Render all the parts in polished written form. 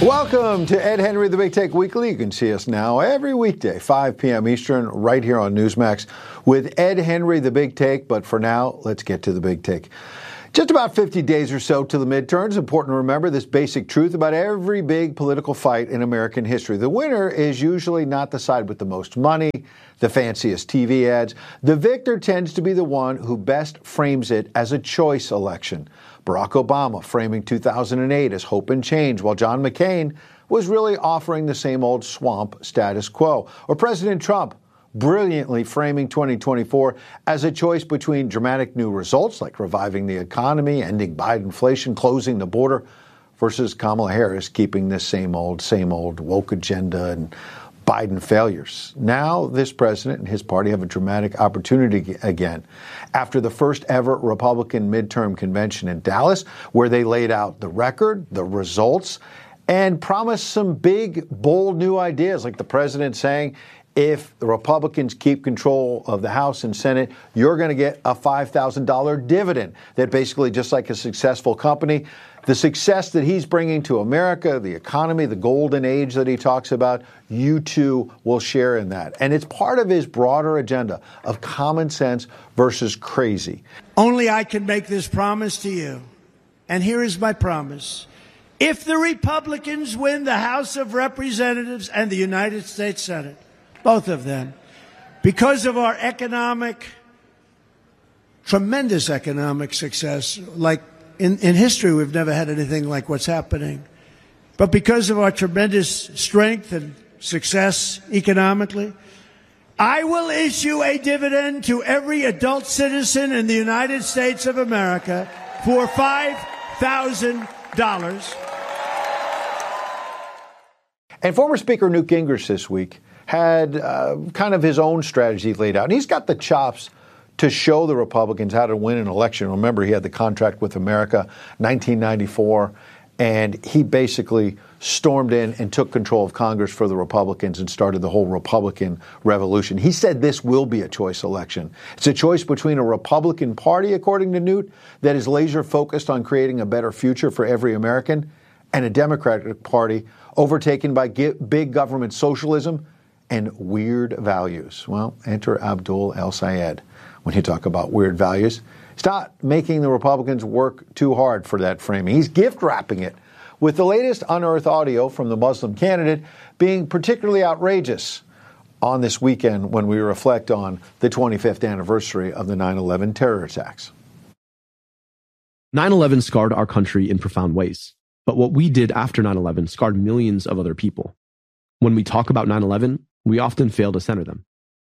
Welcome to Ed Henry, the Big Take Weekly. You can see us now every weekday, 5 p.m. Eastern, right here on Newsmax with Ed Henry, the Big Take. But for now, let's get to the Big Take. Just about 50 days or so to the midterms. Important to remember this basic truth about every big political fight in American history. The winner is usually not the side with the most money, the fanciest TV ads. The victor tends to be the one who best frames it as a choice election. Barack Obama framing 2008 as hope and change, while John McCain was really offering the same old swamp status quo. Or President Trump brilliantly framing 2024 as a choice between dramatic new results like reviving the economy, ending Biden inflation, closing the border, versus Kamala Harris keeping this same old woke agenda and Biden failures. Now this president and his party have a dramatic opportunity again. After the first ever Republican midterm convention in Dallas, where they laid out the record, the results, and promised some big, bold new ideas, like the president saying, if the Republicans keep control of the House and Senate, you're going to get a $5,000 dividend. That basically, just like a successful company, the success that he's bringing to America, the economy, the golden age that he talks about, you too will share in that. And it's part of his broader agenda of common sense versus crazy. Only I can make this promise to you. And here is my promise. If the Republicans win the House of Representatives and the United States Senate, both of them, because of our tremendous economic success, like in history, we've never had anything like what's happening. But because of our tremendous strength and success economically, I will issue a dividend to every adult citizen in the United States of America for $5,000. And former Speaker Newt Gingrich this week had kind of his own strategy laid out. And he's got the chops to show the Republicans how to win an election. Remember, he had the contract with America, 1994, and he basically stormed in and took control of Congress for the Republicans and started the whole Republican revolution. He said this will be a choice election. It's a choice between a Republican Party, according to Newt, that is laser focused on creating a better future for every American, and a Democratic Party overtaken by big government socialism and weird values. Well, enter Abdul El-Sayed. When you talk about weird values, he's not making the Republicans work too hard for that framing. He's gift wrapping it, with the latest unearthed audio from the Muslim candidate being particularly outrageous on this weekend when we reflect on the 25th anniversary of the 9/11 terror attacks. 9/11 scarred our country in profound ways. But what we did after 9/11 scarred millions of other people. When we talk about 9/11, we often fail to center them.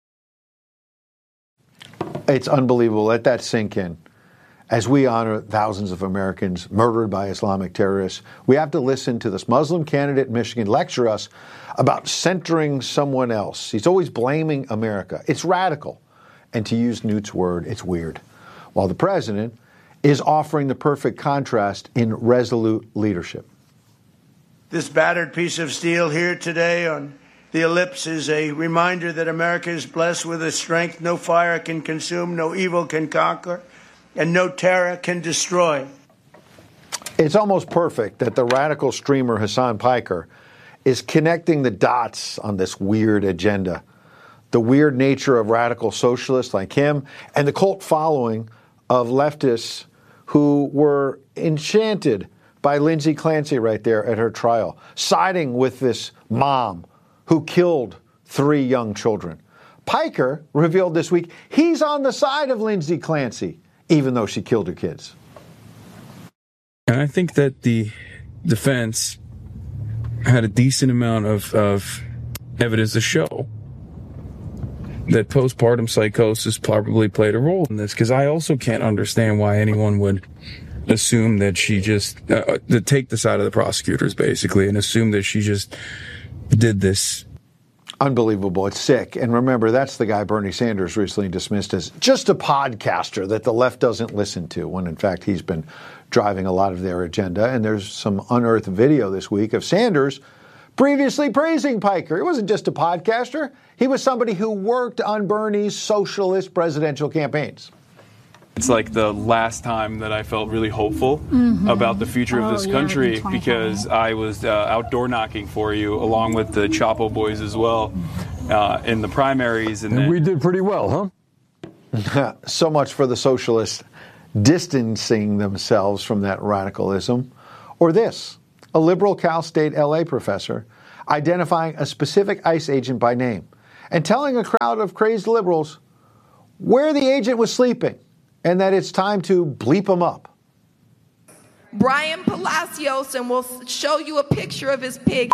It's unbelievable. Let that sink in. As we honor thousands of Americans murdered by Islamic terrorists, we have to listen to this Muslim candidate in Michigan lecture us about centering someone else. He's always blaming America. It's radical. And to use Newt's word, it's weird. While the president is offering the perfect contrast in resolute leadership. This battered piece of steel here today on the ellipse is a reminder that America is blessed with a strength no fire can consume, no evil can conquer, and no terror can destroy. It's almost perfect that the radical streamer Hassan Piker is connecting the dots on this weird agenda. The weird nature of radical socialists like him and the cult following of leftists who were enchanted by Lindsay Clancy right there at her trial, siding with this mom who killed 3 young children. Piker revealed this week he's on the side of Lindsay Clancy, even though she killed her kids. And I think that the defense had a decent amount of evidence to show that postpartum psychosis probably played a role in this, because I also can't understand why anyone would assume that she just to take the side of the prosecutors basically and assume that she just did this. Unbelievable. It's sick. And remember, that's the guy Bernie Sanders recently dismissed as just a podcaster that the left doesn't listen to, when in fact he's been driving a lot of their agenda. And there's some unearthed video this week of Sanders previously praising Piker. He wasn't just a podcaster. He was somebody who worked on Bernie's socialist presidential campaigns. It's like the last time that I felt really hopeful about the future of this country, because I was outdoor knocking for you along with the Chapo boys as well in the primaries. And we did pretty well, huh? So much for the socialists distancing themselves from that radicalism. Or this, a liberal Cal State LA professor identifying a specific ICE agent by name and telling a crowd of crazed liberals where the agent was sleeping and that it's time to bleep him up. Brian Palacios, and we'll show you a picture of his pig.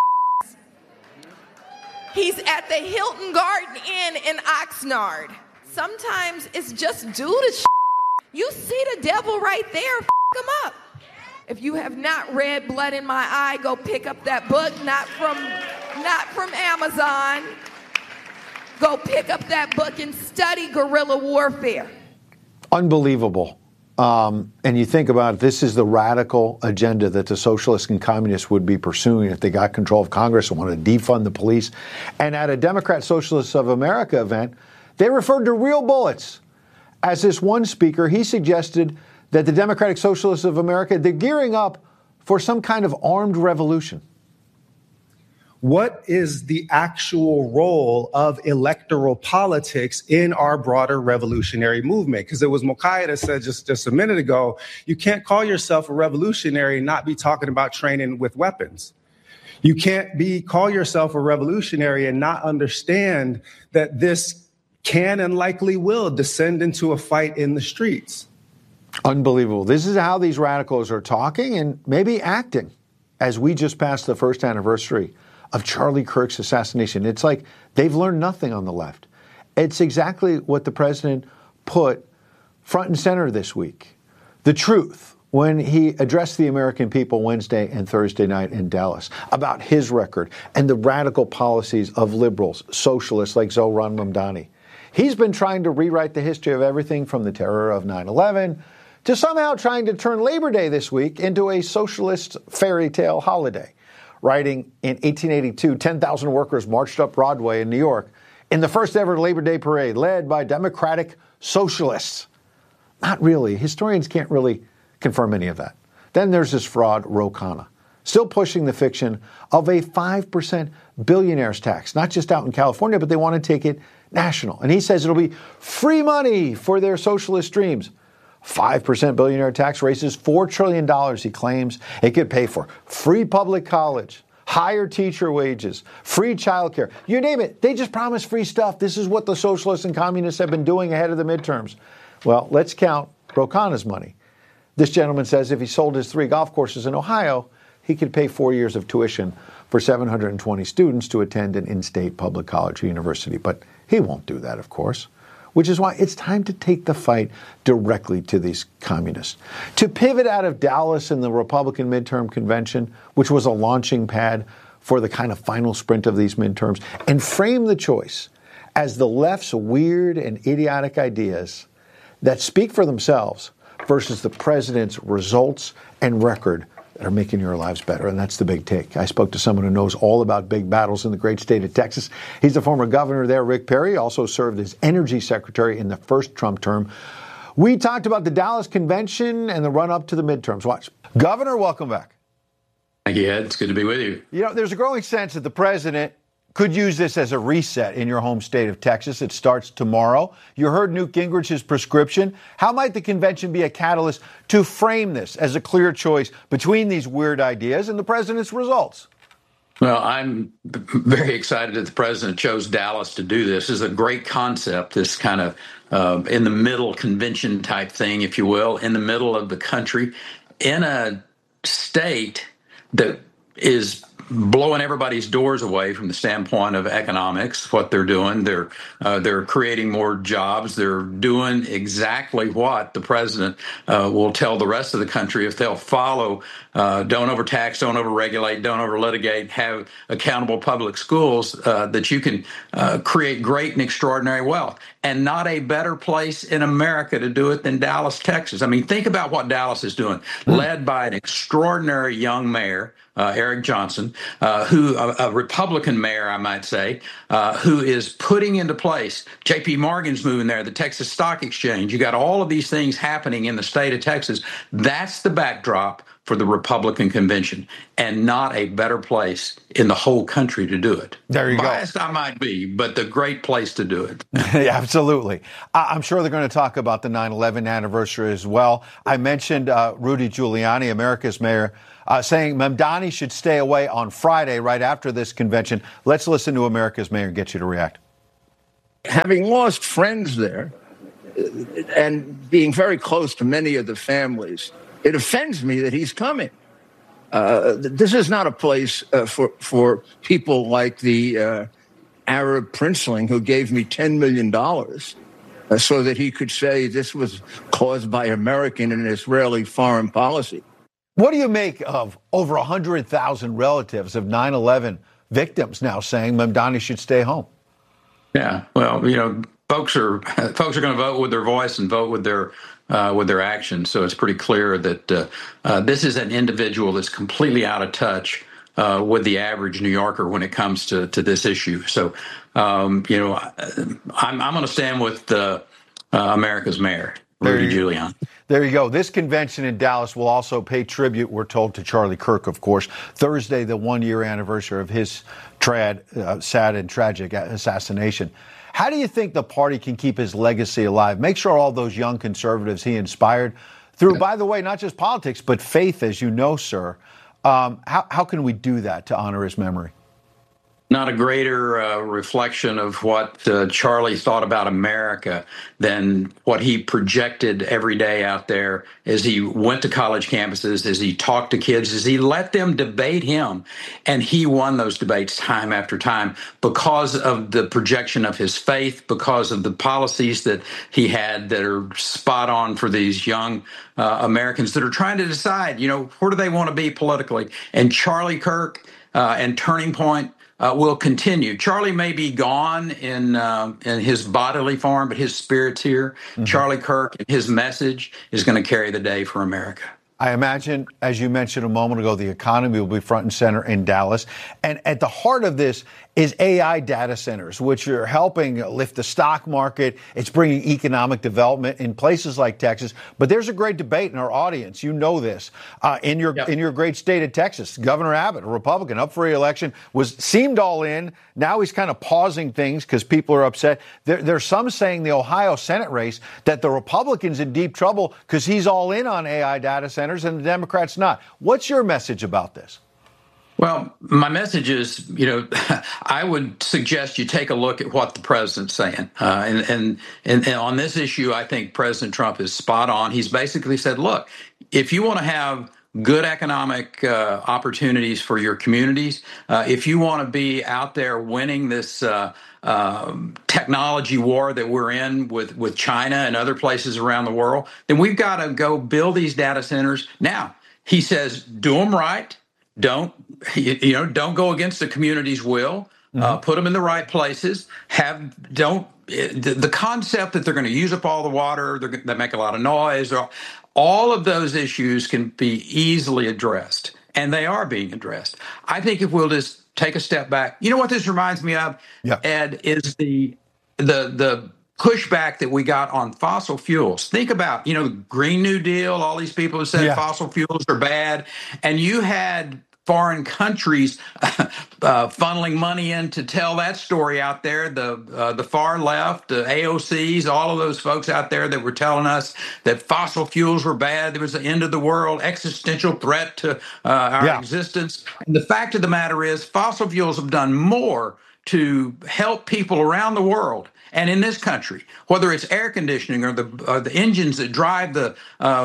He's at the Hilton Garden Inn in Oxnard. Sometimes it's just due to shit. You see the devil right there, him up. If you have not read Blood in My Eye, go pick up that book, not from Amazon. Go pick up that book and study guerrilla warfare. Unbelievable. And you think about it, this is the radical agenda that the socialists and communists would be pursuing if they got control of Congress and wanted to defund the police. And at a Democrat Socialists of America event, they referred to real bullets. As this one speaker, he suggested that the Democratic Socialists of America, they're gearing up for some kind of armed revolution. What is the actual role of electoral politics in our broader revolutionary movement? Because it was Mokai that said just a minute ago, you can't call yourself a revolutionary and not be talking about training with weapons. You can't call yourself a revolutionary and not understand that this can and likely will descend into a fight in the streets. Unbelievable. This is how these radicals are talking and maybe acting as we just passed the first anniversary of Charlie Kirk's assassination. It's like they've learned nothing on the left. It's exactly what the president put front and center this week. The truth, when he addressed the American people Wednesday and Thursday night in Dallas about his record and the radical policies of liberals, socialists like Zohran Mamdani. He's been trying to rewrite the history of everything from the terror of 9/11 to somehow trying to turn Labor Day this week into a socialist fairy tale holiday. Writing in 1882, 10,000 workers marched up Broadway in New York in the first ever Labor Day parade led by Democratic socialists. Not really. Historians can't really confirm any of that. Then there's this fraud, Ro Khanna, still pushing the fiction of a 5% billionaires tax, not just out in California, but they want to take it national. And he says it'll be free money for their socialist dreams. 5% billionaire tax raises $4 trillion, he claims. It could pay for free public college, higher teacher wages, free childcare. You name it. They just promise free stuff. This is what the socialists and communists have been doing ahead of the midterms. Well, let's count Ro Khanna's money. This gentleman says if he sold his 3 golf courses in Ohio, he could pay 4 years of tuition for 720 students to attend an in-state public college or university. But he won't do that, of course. Which is why it's time to take the fight directly to these communists. To pivot out of Dallas and the Republican midterm convention, which was a launching pad for the kind of final sprint of these midterms, and frame the choice as the left's weird and idiotic ideas that speak for themselves versus the president's results and record that are making your lives better. And that's the big take. I spoke to someone who knows all about big battles in the great state of Texas. He's the former governor there, Rick Perry, also served as energy secretary in the first Trump term. We talked about the Dallas convention and the run-up to the midterms. Watch. Governor, welcome back. Thank you, Ed. It's good to be with you. You know, there's a growing sense that the president could use this as a reset in your home state of Texas. It starts tomorrow. You heard Newt Gingrich's prescription. How might the convention be a catalyst to frame this as a clear choice between these weird ideas and the president's results? Well, I'm very excited that the president chose Dallas to do this. This is a great concept, this kind of in the middle convention type thing, if you will, in the middle of the country, in a state that is blowing everybody's doors away from the standpoint of economics. What they're doing, they're creating more jobs. They're doing exactly what the president will tell the rest of the country if they'll follow. Don't overtax, don't overregulate, don't overlitigate. Have accountable public schools that you can create great and extraordinary wealth. And not a better place in America to do it than Dallas, Texas. I mean, think about what Dallas is doing, led by an extraordinary young mayor, Eric Johnson, a Republican mayor, I might say, who is putting into place. J.P. Morgan's moving there, the Texas Stock Exchange. You got all of these things happening in the state of Texas. That's the backdrop for the Republican convention, and not a better place in the whole country to do it. There you Biased go. I might be, but the great place to do it. Yeah, absolutely. I'm sure they're going to talk about the 9/11 anniversary as well. I mentioned Rudy Giuliani, America's mayor, saying Mamdani should stay away on Friday right after this convention. Let's listen to America's mayor and get you to react. Having lost friends there and being very close to many of the families, it offends me that he's coming. This is not a place for people like the Arab princeling who gave me $10 million so that he could say this was caused by American and Israeli foreign policy. What do you make of over 100,000 relatives of 9/11 victims now saying Mamdani should stay home? Yeah, well, folks are going to vote with their voice and vote with their actions. So it's pretty clear that this is an individual that's completely out of touch with the average New Yorker when it comes to this issue. So, I'm going to stand with America's mayor, Rudy Giuliani. There you go. This convention in Dallas will also pay tribute, we're told, to Charlie Kirk, of course. Thursday, the one-year anniversary of his sad and tragic assassination. How do you think the party can keep his legacy alive? Make sure all those young conservatives he inspired through, by the way, not just politics, but faith, as you know, sir. How can we do that to honor his memory? Not a greater reflection of what Charlie thought about America than what he projected every day out there as he went to college campuses, as he talked to kids, as he let them debate him. And he won those debates time after time because of the projection of his faith, because of the policies that he had that are spot on for these young Americans that are trying to decide, where do they want to be politically? And Charlie Kirk and Turning Point will continue. Charlie may be gone in his bodily form, but his spirit's here. Mm-hmm. Charlie Kirk and his message is going to carry the day for America. I imagine, as you mentioned a moment ago, the economy will be front and center in Dallas. And at the heart of this is AI data centers, which are helping lift the stock market. It's bringing economic development in places like Texas. But there's a great debate in our audience. You know this. In your great state of Texas, Governor Abbott, a Republican, up for re-election, seemed all in. Now he's kind of pausing things because people are upset. There's some saying the Ohio Senate race that the Republicans in deep trouble because he's all in on AI data centers and the Democrats not. What's your message about this? Well, my message is, I would suggest you take a look at what the president's saying. And on this issue, I think President Trump is spot on. He's basically said, look, if you want to have good economic opportunities for your communities, if you want to be out there winning this technology war that we're in with China and other places around the world, then we've got to go build these data centers. Now, he says, do them right. Don't go against the community's will. Put them in the right places. The concept that they're going to use up all the water, they make a lot of noise. All of those issues can be easily addressed, and they are being addressed. I think if we'll just take a step back, you know what this reminds me of, Ed, is the pushback that we got on fossil fuels. Think about, the Green New Deal, all these people who said fossil fuels are bad, and you had foreign countries funneling money in to tell that story out there, the far left, the AOCs, all of those folks out there that were telling us that fossil fuels were bad, there was the end of the world, existential threat to our existence. And the fact of the matter is fossil fuels have done more to help people around the world and in this country, whether it's air conditioning or the engines that drive the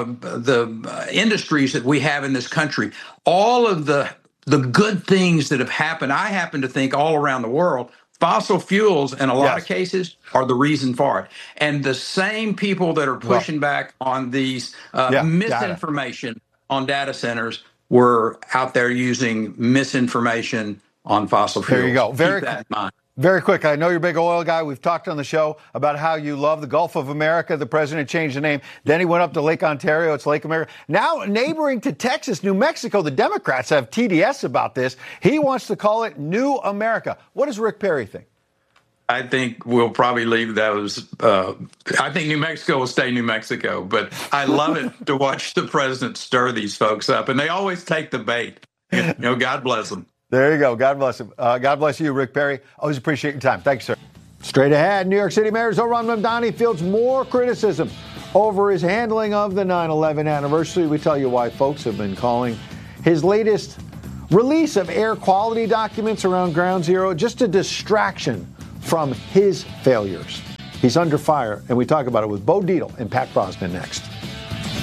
industries that we have in this country, all of the good things that have happened, I happen to think all around the world, fossil fuels in a lot of cases are the reason for it. And the same people that are pushing back on these misinformation on data centers were out there using misinformation on fossil fuels. There you go. Keep that in mind. Very quick, I know you're a big oil guy. We've talked on the show about how you love the Gulf of America. The president changed the name. Then he went up to Lake Ontario. It's Lake America. Now, neighboring to Texas, New Mexico, the Democrats have TDS about this. He wants to call it New America. What does Rick Perry think? I think we'll probably leave those. I think New Mexico will stay New Mexico, but I love it to watch the president stir these folks up, and they always take the bait. You know, God bless them. There you go. God bless him. God bless you, Rick Perry. Always appreciate your time. Thanks, sir. Straight ahead, New York City Mayor Zohran Mamdani fields more criticism over his handling of the 9/11 anniversary. We tell you why folks have been calling his latest release of air quality documents around Ground Zero just a distraction from his failures. He's under fire, and we talk about it with Bo Dietl and Pat Brosnan next.